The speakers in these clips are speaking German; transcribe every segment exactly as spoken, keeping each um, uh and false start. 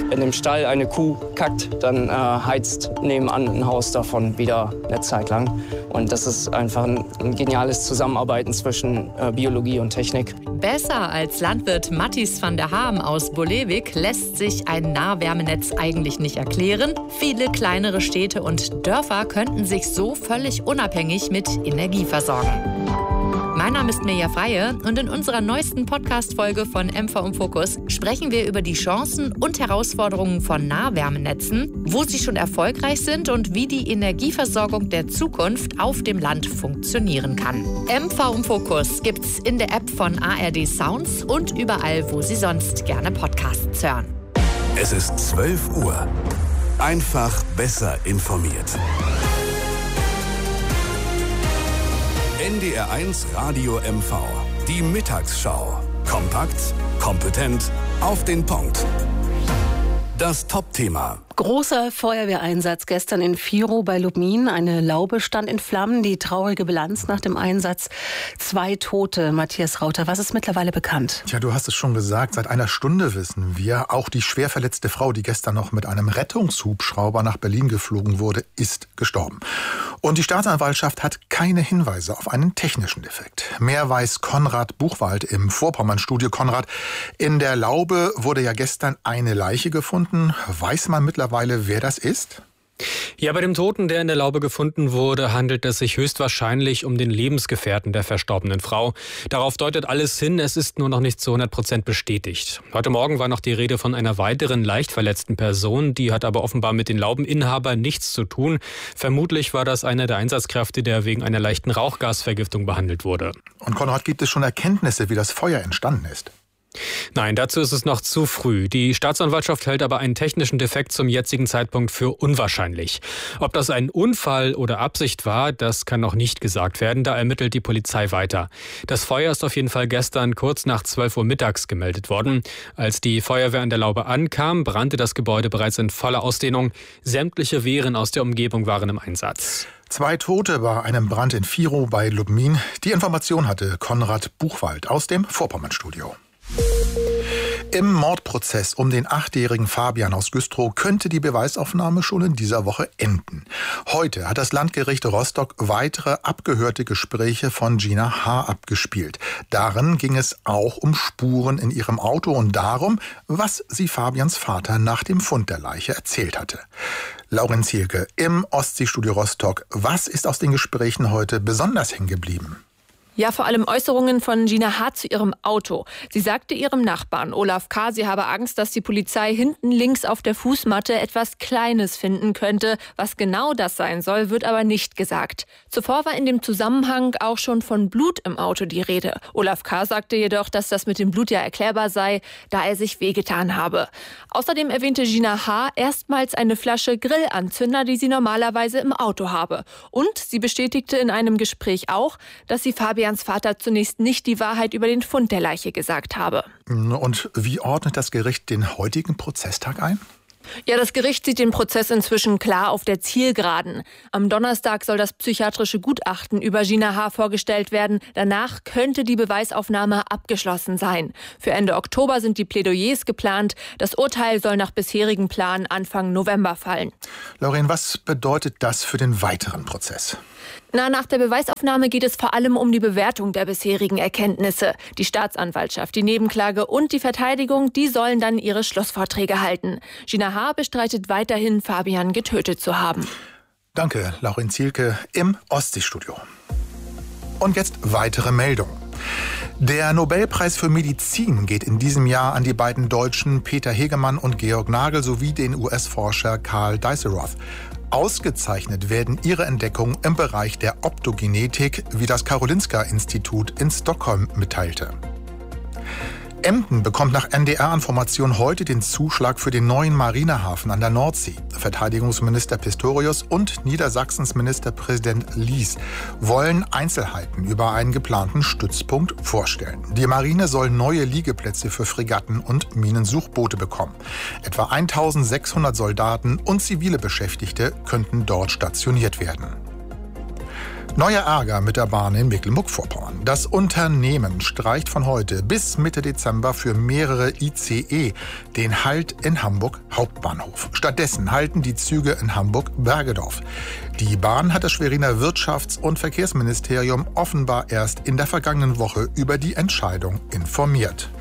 in dem Stall eine Kuh kackt, dann äh, heizt nebenan ein Haus davon wieder eine Zeit lang. Und das ist einfach ein, ein geniales Zusammenarbeiten zwischen äh, Biologie und Technik. Besser als Landwirt Matthijs van der Haam aus Bolewik lässt sich ein Nahwärmenetz eigentlich nicht erklären. Viele kleinere Städte und Dörfer könnten sich so völlig unabhängig mit Energie versorgen. Mein Name ist Mirja Freie und in unserer neuesten Podcast-Folge von M V im Fokus sprechen wir über die Chancen und Herausforderungen von Nahwärmenetzen, wo sie schon erfolgreich sind und wie die Energieversorgung der Zukunft auf dem Land funktionieren kann. M V im Fokus gibt's in der App von A R D Sounds und überall, wo Sie sonst gerne Podcasts hören. Es ist zwölf Uhr. Einfach besser informiert. N D R eins Radio M V. Die Mittagsschau. Kompakt, kompetent, auf den Punkt. Das Top-Thema. Großer Feuerwehreinsatz gestern in Vierow bei Lubmin. Eine Laube stand in Flammen. Die traurige Bilanz nach dem Einsatz. Zwei Tote. Matthias Rauter, was ist mittlerweile bekannt? Tja, du hast es schon gesagt. Seit einer Stunde wissen wir, auch die schwer verletzte Frau, die gestern noch mit einem Rettungshubschrauber nach Berlin geflogen wurde, ist gestorben. Und die Staatsanwaltschaft hat keine Hinweise auf einen technischen Defekt. Mehr weiß Konrad Buchwald im Vorpommern-Studio. Konrad, in der Laube wurde ja gestern eine Leiche gefunden. Weiß man mittlerweile, wer das ist? Ja, bei dem Toten, der in der Laube gefunden wurde, handelt es sich höchstwahrscheinlich um den Lebensgefährten der verstorbenen Frau. Darauf deutet alles hin, es ist nur noch nicht zu hundert Prozent bestätigt. Heute Morgen war noch die Rede von einer weiteren leicht verletzten Person, die hat aber offenbar mit den Laubeninhabern nichts zu tun. Vermutlich war das einer der Einsatzkräfte, der wegen einer leichten Rauchgasvergiftung behandelt wurde. Und Konrad, gibt es schon Erkenntnisse, wie das Feuer entstanden ist? Nein, dazu ist es noch zu früh. Die Staatsanwaltschaft hält aber einen technischen Defekt zum jetzigen Zeitpunkt für unwahrscheinlich. Ob das ein Unfall oder Absicht war, das kann noch nicht gesagt werden. Da ermittelt die Polizei weiter. Das Feuer ist auf jeden Fall gestern kurz nach zwölf Uhr mittags gemeldet worden. Als die Feuerwehr an der Laube ankam, brannte das Gebäude bereits in voller Ausdehnung. Sämtliche Wehren aus der Umgebung waren im Einsatz. Zwei Tote bei einem Brand in Vierow bei Lubmin. Die Information hatte Konrad Buchwald aus dem Vorpommern-Studio. Im Mordprozess um den achtjährigen Fabian aus Güstrow könnte die Beweisaufnahme schon in dieser Woche enden. Heute hat das Landgericht Rostock weitere abgehörte Gespräche von Gina H. abgespielt. Darin ging es auch um Spuren in ihrem Auto und darum, was sie Fabians Vater nach dem Fund der Leiche erzählt hatte. Laurenz Hielke im Ostseestudio Rostock. Was ist aus den Gesprächen heute besonders hängen geblieben? Ja, vor allem Äußerungen von Gina H. zu ihrem Auto. Sie sagte ihrem Nachbarn Olaf K., sie habe Angst, dass die Polizei hinten links auf der Fußmatte etwas Kleines finden könnte. Was genau das sein soll, wird aber nicht gesagt. Zuvor war in dem Zusammenhang auch schon von Blut im Auto die Rede. Olaf K. sagte jedoch, dass das mit dem Blut ja erklärbar sei, da er sich wehgetan habe. Außerdem erwähnte Gina H. erstmals eine Flasche Grillanzünder, die sie normalerweise im Auto habe. Und sie bestätigte in einem Gespräch auch, dass sie Fabian Vater zunächst nicht die Wahrheit über den Fund der Leiche gesagt habe. Und wie ordnet das Gericht den heutigen Prozesstag ein? Ja, das Gericht sieht den Prozess inzwischen klar auf der Zielgeraden. Am Donnerstag soll das psychiatrische Gutachten über Gina H. vorgestellt werden. Danach könnte die Beweisaufnahme abgeschlossen sein. Für Ende Oktober sind die Plädoyers geplant. Das Urteil soll nach bisherigem Plan Anfang November fallen. Lauren, was bedeutet das für den weiteren Prozess? Na, nach der Beweisaufnahme geht es vor allem um die Bewertung der bisherigen Erkenntnisse. Die Staatsanwaltschaft, die Nebenklage und die Verteidigung, die sollen dann ihre Schlussvorträge halten. Gina H. bestreitet weiterhin, Fabian getötet zu haben. Danke, Lauren Zielke im Ostseestudio. Und jetzt weitere Meldungen. Der Nobelpreis für Medizin geht in diesem Jahr an die beiden Deutschen Peter Hegemann und Georg Nagel sowie den U S-Forscher Karl Dijsselroth. Ausgezeichnet werden ihre Entdeckungen im Bereich der Optogenetik, wie das Karolinska-Institut in Stockholm mitteilte. Emden bekommt nach N D R-Information heute den Zuschlag für den neuen Marinehafen an der Nordsee. Verteidigungsminister Pistorius und Niedersachsens Ministerpräsident Lies wollen Einzelheiten über einen geplanten Stützpunkt vorstellen. Die Marine soll neue Liegeplätze für Fregatten und Minensuchboote bekommen. Etwa eintausendsechshundert Soldaten und zivile Beschäftigte könnten dort stationiert werden. Neuer Ärger mit der Bahn in Mecklenburg-Vorpommern. Das Unternehmen streicht von heute bis Mitte Dezember für mehrere I C E den Halt in Hamburg Hauptbahnhof. Stattdessen halten die Züge in Hamburg-Bergedorf. Die Bahn hat das Schweriner Wirtschafts- und Verkehrsministerium offenbar erst in der vergangenen Woche über die Entscheidung informiert.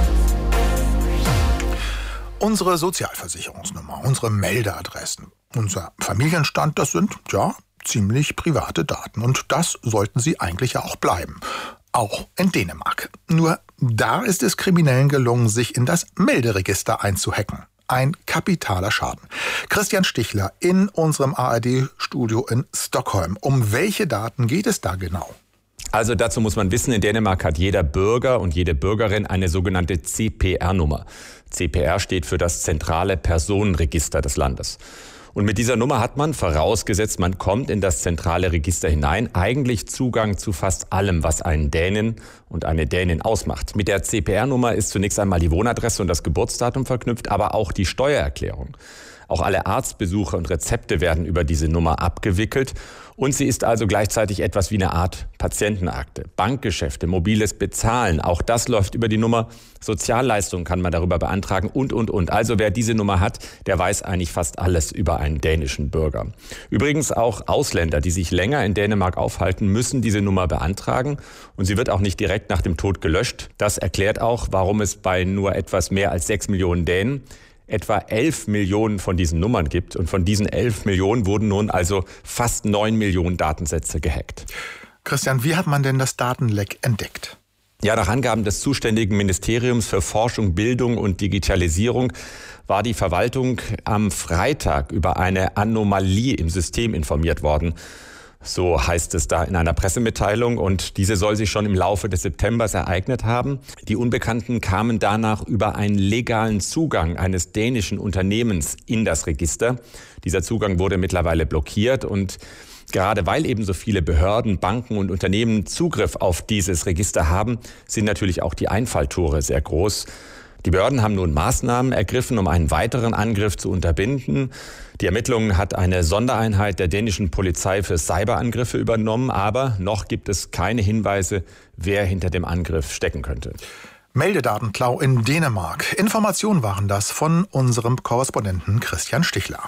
Unsere Sozialversicherungsnummer, unsere Meldeadressen, unser Familienstand, das sind, ja, ziemlich private Daten. Und das sollten sie eigentlich ja auch bleiben. Auch in Dänemark. Nur da ist es Kriminellen gelungen, sich in das Melderegister einzuhacken. Ein kapitaler Schaden. Christian Stichler in unserem A R D-Studio in Stockholm. Um welche Daten geht es da genau? Also dazu muss man wissen, in Dänemark hat jeder Bürger und jede Bürgerin eine sogenannte C P R-Nummer. C P R steht für das zentrale Personenregister des Landes. Und mit dieser Nummer hat man, vorausgesetzt man kommt in das zentrale Register hinein, eigentlich Zugang zu fast allem, was einen Dänen und eine Dänin ausmacht. Mit der C P R-Nummer ist zunächst einmal die Wohnadresse und das Geburtsdatum verknüpft, aber auch die Steuererklärung. Auch alle Arztbesuche und Rezepte werden über diese Nummer abgewickelt. Und sie ist also gleichzeitig etwas wie eine Art Patientenakte. Bankgeschäfte, mobiles Bezahlen, auch das läuft über die Nummer. Sozialleistungen kann man darüber beantragen und, und, und. Also wer diese Nummer hat, der weiß eigentlich fast alles über einen dänischen Bürger. Übrigens auch Ausländer, die sich länger in Dänemark aufhalten, müssen diese Nummer beantragen. Und sie wird auch nicht direkt nach dem Tod gelöscht. Das erklärt auch, warum es bei nur etwas mehr als sechs Millionen Dänen etwa elf Millionen von diesen Nummern gibt. Und von diesen elf Millionen wurden nun also fast neun Millionen Datensätze gehackt. Christian, wie hat man denn das Datenleck entdeckt? Ja, nach Angaben des zuständigen Ministeriums für Forschung, Bildung und Digitalisierung war die Verwaltung am Freitag über eine Anomalie im System informiert worden. So heißt es da in einer Pressemitteilung, und diese soll sich schon im Laufe des Septembers ereignet haben. Die Unbekannten kamen danach über einen legalen Zugang eines dänischen Unternehmens in das Register. Dieser Zugang wurde mittlerweile blockiert, und gerade weil eben so viele Behörden, Banken und Unternehmen Zugriff auf dieses Register haben, sind natürlich auch die Einfalltore sehr groß. Die Behörden haben nun Maßnahmen ergriffen, um einen weiteren Angriff zu unterbinden. Die Ermittlungen hat eine Sondereinheit der dänischen Polizei für Cyberangriffe übernommen, aber noch gibt es keine Hinweise, wer hinter dem Angriff stecken könnte. Meldedatenklau in Dänemark. Informationen waren das von unserem Korrespondenten Christian Stichler.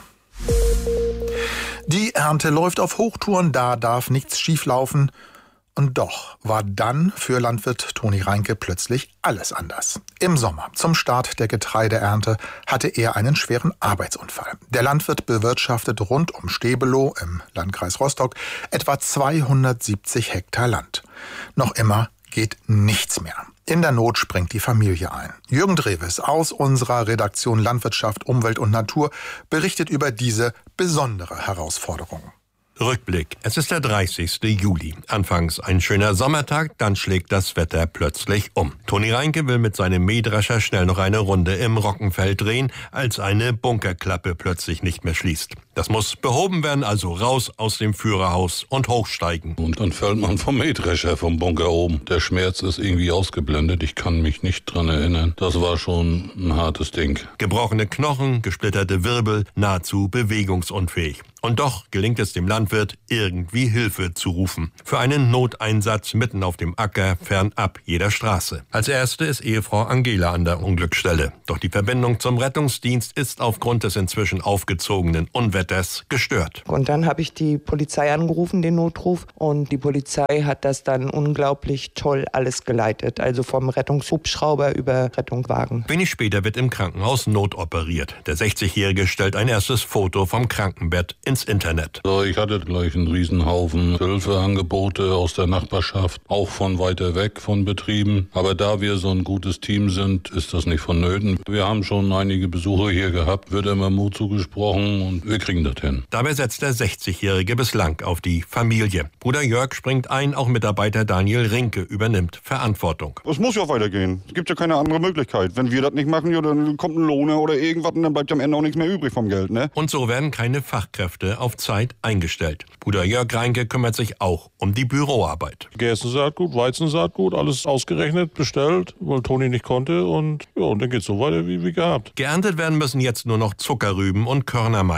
Die Ernte läuft auf Hochtouren, da darf nichts schieflaufen. Und doch war dann für Landwirt Toni Reinke plötzlich alles anders. Im Sommer, zum Start der Getreideernte, hatte er einen schweren Arbeitsunfall. Der Landwirt bewirtschaftet rund um Stebelow im Landkreis Rostock etwa zweihundertsiebzig Hektar Land. Noch immer geht nichts mehr. In der Not springt die Familie ein. Jürgen Drewes aus unserer Redaktion Landwirtschaft, Umwelt und Natur berichtet über diese besondere Herausforderung. Rückblick. Es ist der dreißigste Juli. Anfangs ein schöner Sommertag, dann schlägt das Wetter plötzlich um. Toni Reinke will mit seinem Mähdrescher schnell noch eine Runde im Roggenfeld drehen, als eine Bunkerklappe plötzlich nicht mehr schließt. Das muss behoben werden, also raus aus dem Führerhaus und hochsteigen. Und dann fällt man vom Mähdrescher vom Bunker oben. Der Schmerz ist irgendwie ausgeblendet. Ich kann mich nicht dran erinnern. Das war schon ein hartes Ding. Gebrochene Knochen, gesplitterte Wirbel, nahezu bewegungsunfähig. Und doch gelingt es dem Landwirt, irgendwie Hilfe zu rufen. Für einen Noteinsatz mitten auf dem Acker, fernab jeder Straße. Als erste ist Ehefrau Angela an der Unglücksstelle. Doch die Verbindung zum Rettungsdienst ist aufgrund des inzwischen aufgezogenen Unwetters gestört. Und dann habe ich die Polizei angerufen, den Notruf. Und die Polizei hat das dann unglaublich toll alles geleitet. Also vom Rettungshubschrauber über Rettungswagen. Wenig später wird im Krankenhaus notoperiert. Der sechzigjährige stellt ein erstes Foto vom Krankenbett ins Internet. So, ich hatte gleich einen Riesenhaufen Hilfeangebote aus der Nachbarschaft, auch von weiter weg von Betrieben. Aber da wir so ein gutes Team sind, ist das nicht vonnöten. Wir haben schon einige Besucher hier gehabt, wird immer Mut zugesprochen und wir kriegen das hin. Dabei setzt der sechzigjährige bislang auf die Familie. Bruder Jörg springt ein, auch Mitarbeiter Daniel Rinke übernimmt Verantwortung. Es muss ja weitergehen. Es gibt ja keine andere Möglichkeit. Wenn wir das nicht machen, ja, dann kommt ein Lohner oder irgendwas und dann bleibt am Ende auch nichts mehr übrig vom Geld, ne? Und so werden keine Fachkräfte auf Zeit eingestellt. Bruder Jörg Reinke kümmert sich auch um die Büroarbeit. Gerstensaatgut, Weizensaatgut, alles ausgerechnet, bestellt, weil Toni nicht konnte, und ja, und dann geht's so weiter wie, wie gehabt. Geerntet werden müssen jetzt nur noch Zuckerrüben und Körnermais. Toni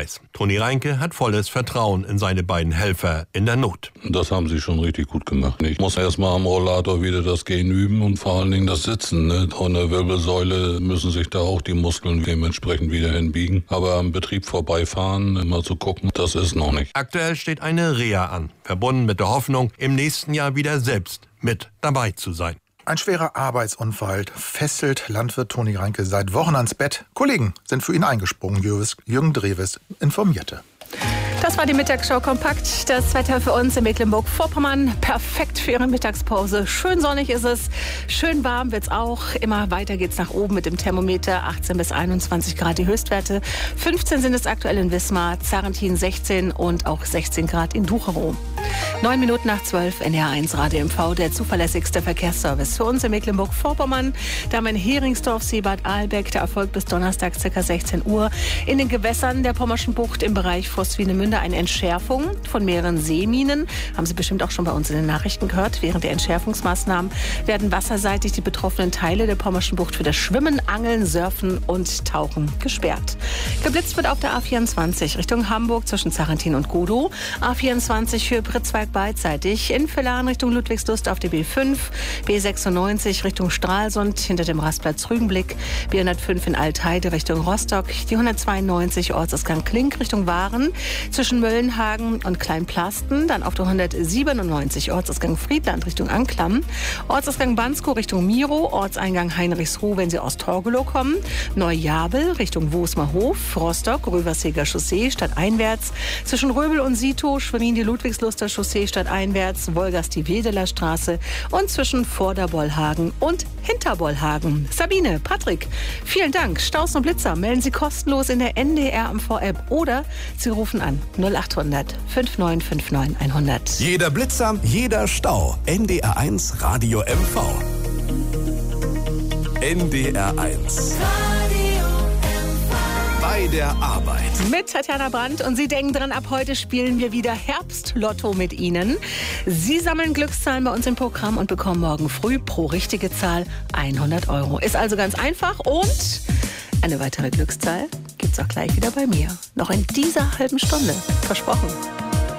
Toni Reinke hat volles Vertrauen in seine beiden Helfer in der Not. Das haben sie schon richtig gut gemacht. Ich muss erst mal am Rollator wieder das Gehen üben und vor allen Dingen das Sitzen. Ne? An der Wirbelsäule müssen sich da auch die Muskeln dementsprechend wieder hinbiegen. Aber am Betrieb vorbeifahren, immer zu gucken, das ist noch nicht. Aktuell steht eine Reha an, verbunden mit der Hoffnung, im nächsten Jahr wieder selbst mit dabei zu sein. Ein schwerer Arbeitsunfall fesselt Landwirt Toni Reinke seit Wochen ans Bett. Kollegen sind für ihn eingesprungen, Jürgen Dreves informierte. Das war die Mittagsschau kompakt. Das Wetter für uns in Mecklenburg-Vorpommern perfekt für Ihre Mittagspause. Schön sonnig ist es, schön warm wird's auch. Immer weiter geht's nach oben mit dem Thermometer. achtzehn bis einundzwanzig Grad die Höchstwerte. fünfzehn sind es aktuell in Wismar, Zarrentin sechzehn und auch sechzehn Grad in Ducherow. Neun Minuten nach zwölf, N D R eins Radio M V, der zuverlässigste Verkehrsservice für uns in Mecklenburg-Vorpommern. Da haben wir in Heringsdorf, Seebad, Ahlbeck, der erfolgt bis Donnerstag ca. sechzehn Uhr. In den Gewässern der Pommerschen Bucht im Bereich Vosswinemünde eine Entschärfung von mehreren Seeminen. Haben Sie bestimmt auch schon bei uns in den Nachrichten gehört. Während der Entschärfungsmaßnahmen werden wasserseitig die betroffenen Teile der Pommerschen Bucht für das Schwimmen, Angeln, Surfen und Tauchen gesperrt. Geblitzt wird auf der A vierundzwanzig Richtung Hamburg zwischen Zarrentin und Godow. A vierundzwanzig für Pritzwalk beidseitig. In Villaren Richtung Ludwigslust auf der B fünf. B sechsundneunzig Richtung Stralsund hinter dem Rastplatz Rügenblick. B hundertfünf in Altheide Richtung Rostock. Die hundertzweiundneunzig Ortsausgang Klink Richtung Waren. Zwischen Möllenhagen und Kleinplasten. Dann auf der hundertsiebenundneunzig Ortsausgang Friedland Richtung Anklam. Ortsausgang Banskow Richtung Miro. Ortseingang Heinrichsruh, wenn Sie aus Torgelow kommen. Neujabel Richtung Wosmerhof. Rostock, Röverseger Chaussee stadteinwärts. Zwischen Röbel und Sito, Schwerin die Ludwigsluster Chaussee stadteinwärts. Wolgast die Wedeler Straße. Und zwischen Vorderbollhagen und Hinterbollhagen. Sabine, Patrick, vielen Dank. Staus und Blitzer melden Sie kostenlos in der N D R M V-App oder Sie rufen an null acht hundert fünf neun fünf neun hundert. Jeder Blitzer, jeder Stau. N D R eins Radio M V. N D R eins. Bei der Arbeit. Mit Tatjana Brandt und Sie denken dran, ab heute spielen wir wieder Herbstlotto mit Ihnen. Sie sammeln Glückszahlen bei uns im Programm und bekommen morgen früh pro richtige Zahl hundert Euro. Ist also ganz einfach und eine weitere Glückszahl gibt's auch gleich wieder bei mir. Noch in dieser halben Stunde. Versprochen.